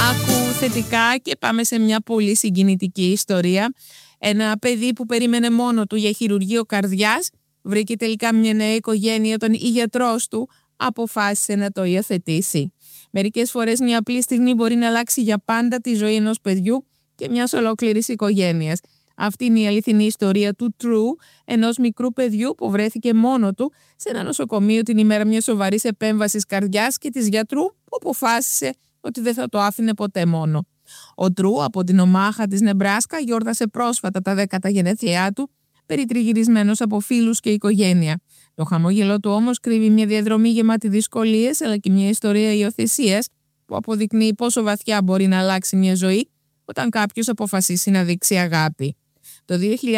Άκου θετικά και πάμε σε μια πολύ συγκινητική ιστορία. Ένα παιδί που περίμενε μόνο του για χειρουργείο καρδιάς βρήκε τελικά μια νέα οικογένεια όταν η γιατρός του αποφάσισε να το υιοθετήσει. Μερικές φορές μια απλή στιγμή μπορεί να αλλάξει για πάντα τη ζωή ενός παιδιού και μιας ολόκληρης οικογένειας. Αυτή είναι η αληθινή ιστορία του True, ενός μικρού παιδιού που βρέθηκε μόνο του σε ένα νοσοκομείο την ημέρα μιας σοβαρής επέμβασης καρδιάς και της γιατρού που αποφάσισε ότι δεν θα το άφηνε ποτέ μόνο. Ο True από την Ομάχα της Νεμπράσκα γιόρτασε πρόσφατα τα 10η γενέθλιά του, περιτριγυρισμένος από φίλους και οικογένεια. Το χαμόγελό του όμως κρύβει μια διαδρομή γεμάτη δυσκολίες, αλλά και μια ιστορία υιοθεσίας που αποδεικνύει πόσο βαθιά μπορεί να αλλάξει μια ζωή όταν κάποιος αποφασίσει να δείξει αγάπη. Το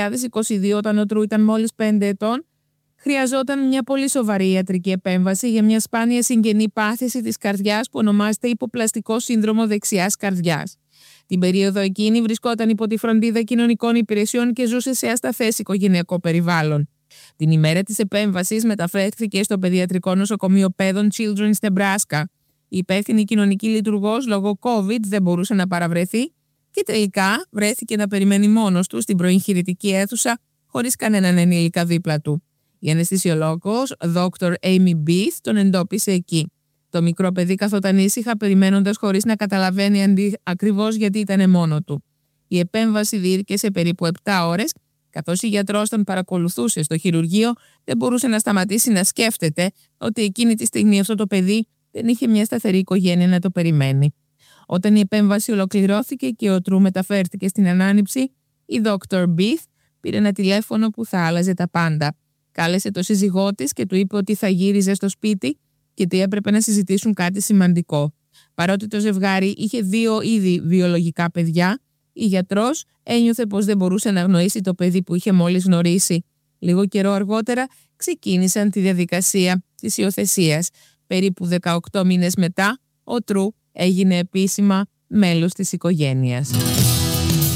2022, όταν ο True ήταν μόλις 5 ετών, χρειαζόταν μια πολύ σοβαρή ιατρική επέμβαση για μια σπάνια συγγενή πάθηση της καρδιάς που ονομάζεται υποπλαστικό σύνδρομο δεξιάς καρδιάς. Την περίοδο εκείνη βρισκόταν υπό τη φροντίδα κοινωνικών υπηρεσιών και ζούσε σε ασταθές οικογενειακό περιβάλλον. Την ημέρα της επέμβασης μεταφέρθηκε στο παιδιατρικό νοσοκομείο παιδών Children's Nebraska. Η υπεύθυνη κοινωνική λειτουργός λόγω COVID δεν μπορούσε να παραβρεθεί και τελικά βρέθηκε να περιμένει μόνος του στην προεγχειρητική αίθουσα χωρίς κανέναν ενήλικα δίπλα του. Η αναισθησιολόγος Dr. Amy Beath τον εντόπισε εκεί. Το μικρό παιδί καθόταν ήσυχα περιμένοντας χωρίς να καταλαβαίνει ακριβώς γιατί ήταν μόνο του. Η επέμβαση διήρκεσε περίπου 7 ώρες. Καθώς η γιατρός τον παρακολουθούσε στο χειρουργείο, δεν μπορούσε να σταματήσει να σκέφτεται ότι εκείνη τη στιγμή αυτό το παιδί δεν είχε μια σταθερή οικογένεια να το περιμένει. Όταν η επέμβαση ολοκληρώθηκε και ο True μεταφέρθηκε στην ανάνυψη, η Dr. Beath πήρε ένα τηλέφωνο που θα άλλαζε τα πάντα. Κάλεσε το σύζυγό της και του είπε ότι θα γύριζε στο σπίτι και ότι έπρεπε να συζητήσουν κάτι σημαντικό. Παρότι το ζευγάρι είχε 2 ήδη βιολογικά παιδιά, η γιατρός ένιωθε πως δεν μπορούσε να αγνοήσει το παιδί που είχε μόλις γνωρίσει. Λίγο καιρό αργότερα ξεκίνησαν τη διαδικασία της υιοθεσίας. Περίπου 18 μήνες μετά, ο True έγινε επίσημα μέλος της οικογένειας.